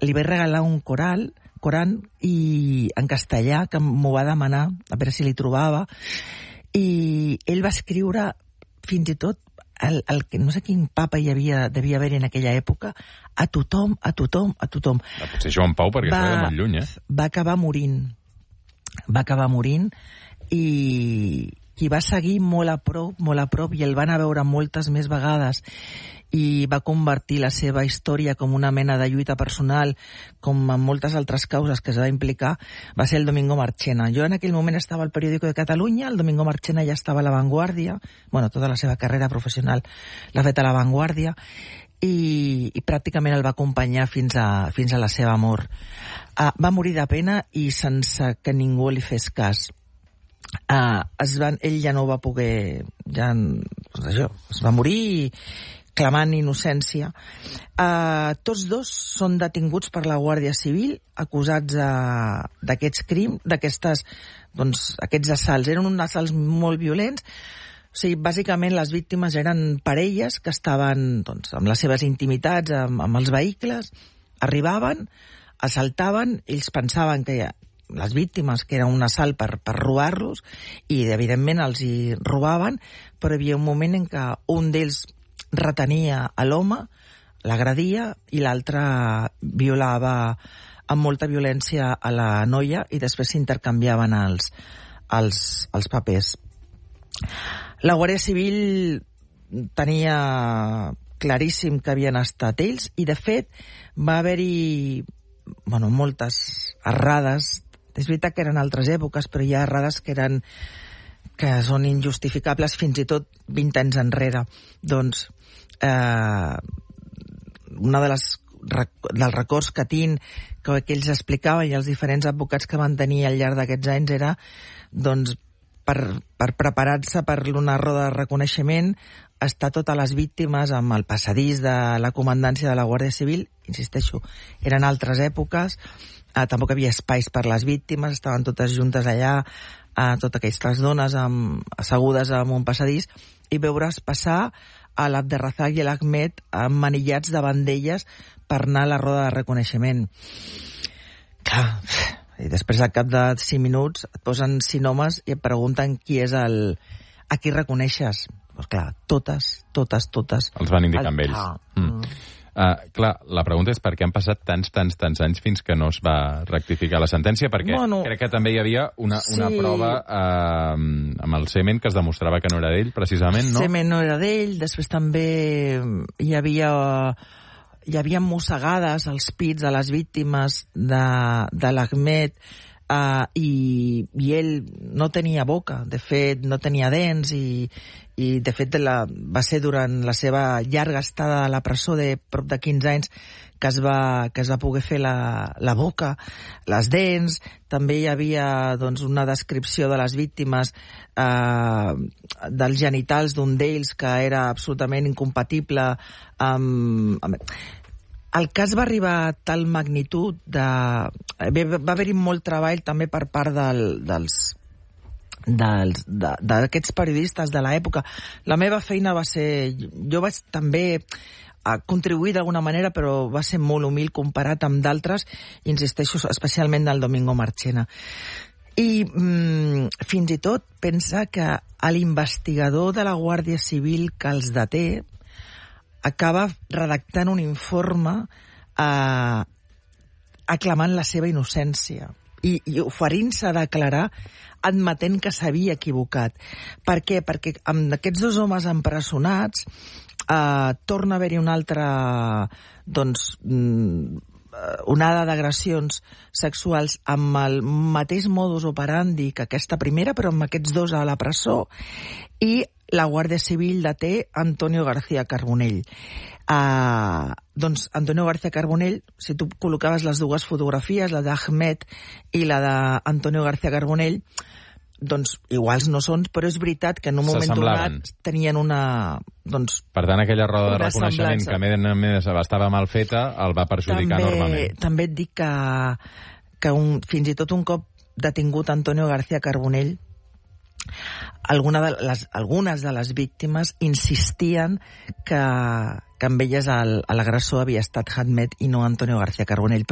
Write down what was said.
li vaig regalar un Coran i en castellà, que m'ho va demanar, a veure si li trobava, i ell va escriure fins i tot el que no sé quin papa devia haver en aquella època, a tothom. Potser Joan Pau, perquè això era molt lluny, Va acabar morint i va seguir molt a prop i el van a veure moltes més vegades i va convertir la seva història com una mena de lluita personal, com en moltes altres causes que es va implicar, va ser el Domingo Marchena. Jo en aquell moment estava al Periódico de Catalunya, el Domingo Marchena ja estava a La Vanguardia, tota la seva carrera professional l'ha fet a La Vanguardia, i pràcticament el va acompanyar fins a la seva mort. Va morir de pena i sense que ningú li fes cas. Ell ja no va poder... es va morir clamant innocència. Tots dos són detinguts per la Guàrdia Civil, acusats d'aquests crims, aquests assalts. Eren uns assalts molt violents. O sigui, bàsicament les víctimes eren parelles que estaven amb les seves intimitats, amb els vehicles, arribaven, assaltaven, ells pensaven que les víctimes, que era un assalt per robar-los, i evidentment els hi robaven, però hi havia un moment en què un d'ells retenia a l'home, l'agredia, i l'altre violava amb molta violència a la noia i després s'intercanviaven els papers. La Guàrdia Civil tenia claríssim que havien estat ells i, de fet, va haver-hi moltes errades. És veritat que eren altres èpoques, però hi ha errades que són injustificables fins i tot 20 anys enrere. Doncs una dels records que tinc, que ells explicaven, i els diferents advocats que van tenir al llarg d'aquests anys, era per preparar-se per una roda de reconeixement, estar totes les víctimes amb el passadís de la comandància de la Guàrdia Civil. Insisteixo, eren altres èpoques, tampoc hi havia espais per les víctimes, estaven totes juntes allà, totes aquestes dones assegudes en un passadís, i veure's passar a l'Abderrazak i l'Ahmed emmanillats davant d'elles per anar a la roda de reconeixement. Clar, i després al cap de 5 minuts et posen 5 homes i et pregunten qui és a qui reconeixes. Doncs clar, totes. Els van indicar amb ells. Clar, la pregunta és per què han passat tants anys fins que no es va rectificar la sentència, perquè crec que també hi havia una prova amb el semen que es demostrava que no era d'ell, precisament, no? El semen no era d'ell, després també hi havia mossegades als pits de les víctimes de l'Ahmed, i ell no tenia boca, de fet no tenia dents, i de fet va ser durant la seva llarga estada a la presó de prop de 15 anys que es va poder fer la boca, les dents. També hi havia una descripció de les víctimes dels genitals d'un d'ells que era absolutament incompatible amb... El cas va arribar a tal magnitud va haver-hi molt treball també per part d'aquests periodistes de l'època. La meva feina va ser... Jo vaig també contribuir d'alguna manera, però va ser molt humil comparat amb d'altres, insisteixo, especialment del Domingo Marchena. I fins i tot pensa que l'investigador de la Guàrdia Civil que els deté acaba redactant un informe aclamant la seva innocència i oferint-se a declarar, admetent que s'havia equivocat. Per què? Perquè amb aquests 2 homes empresonats torna a haver-hi una altra onada d'agressions sexuals amb el mateix modus operandi que aquesta primera, però amb aquests 2 a la presó, i la Guàrdia Civil deté Antonio García Carbonell. Doncs Antonio García Carbonell, si tu col·locaves les 2 fotografies, la d'Ahmed i la d'Antonio García Carbonell, doncs iguals no són, però és veritat que en un moment donat tenien una... Per tant, aquella roda de reconeixement que a més estava mal feta el va perjudicar enormement. També et dic que fins i tot un cop detingut Antonio García Carbonell, algunes de les víctimes insistien que amb elles l'agressor havia estat Ahmed i no Antonio García Carbonell.